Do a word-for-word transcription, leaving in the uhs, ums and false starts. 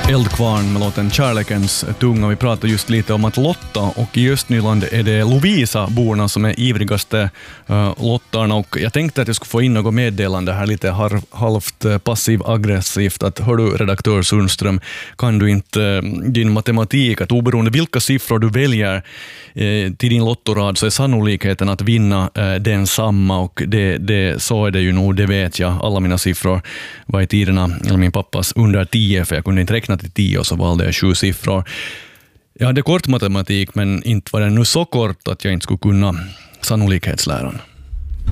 Eldkvarn med låten Kärlekens tunga. Vi pratar just lite om att lotta, och i Östnyland är det Lovisa-borna som är ivrigaste uh, lottarna, och jag tänkte att jag skulle få in något meddelande här lite har, halvt uh, passiv-aggressivt att hör du, redaktör Sundström, kan du inte uh, din matematik att oberoende vilka siffror du väljer uh, till din lottorad så är sannolikheten att vinna uh, den samma, och det, det, så är det ju nog, det vet jag. Alla mina siffror var i tiderna, eller min pappas, under tio, för jag kunde inte räkna till tio, och så valde jag sju siffror. Jag hade kort matematik, men inte var den nu så kort att jag inte skulle kunna sannolikhetsläran.